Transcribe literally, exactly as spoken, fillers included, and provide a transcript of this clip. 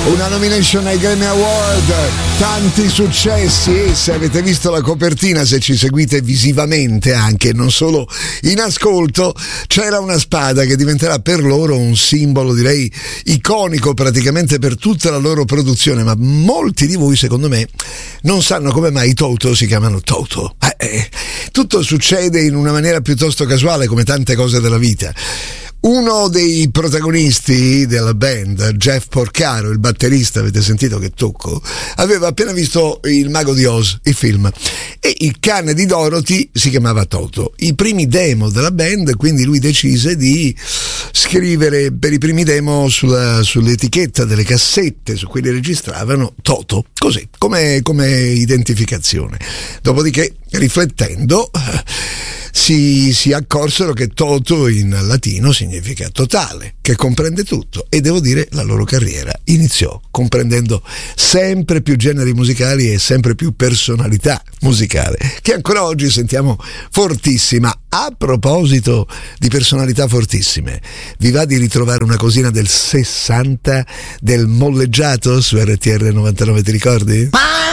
Una nomination ai Grammy Award, tanti successi. Se avete visto la copertina, se ci seguite visivamente anche, non solo in ascolto, c'era una spada che diventerà per loro un simbolo, direi iconico praticamente per tutta la loro produzione. Ma molti di voi, secondo me, non sanno come mai i Toto si chiamano Toto. Eh, eh, tutto succede in una maniera piuttosto casuale, come tante cose della vita. Uno dei protagonisti della band, Jeff Porcaro, il batterista, avete sentito che tocco, aveva appena visto Il Mago di Oz, il film, e il cane di Dorothy si chiamava Toto. I primi demo della band, quindi lui decise di scrivere per i primi demo sulla, sull'etichetta delle cassette su cui li registravano Toto, così, come, come identificazione. Dopodiché, riflettendo, Si, si accorsero che Toto in latino significa totale, che comprende tutto, e devo dire la loro carriera iniziò comprendendo sempre più generi musicali e sempre più personalità musicale, che ancora oggi sentiamo fortissima. A proposito di personalità fortissime, vi va di ritrovare una cosina del sessanta del molleggiato su R T R novantanove, ti ricordi?